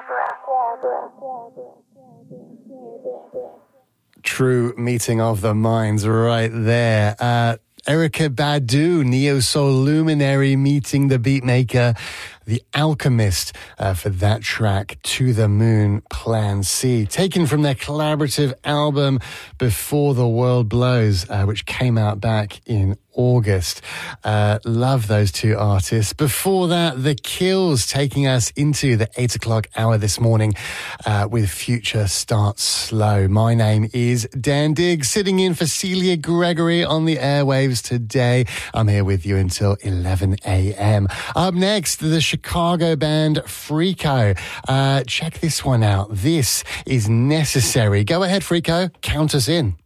True meeting of the minds right there. Erykah Badu, neo-soul luminary, meeting the beatmaker, The Alchemist, for that track, To the Moon, Plan C, taken from their collaborative album Before the World Blows, which came out back in August. Love those two artists. Before that, The Kills, taking us into the 8 o'clock hour this morning with Future Starts Slow. My name is Dan Diggs, sitting in for Celia Gregory on the airwaves today. I'm here with you until 11 a.m. Up next, the Chicago band Freako. Check this one out. This is Necessary. Go ahead, Freako. Count us in.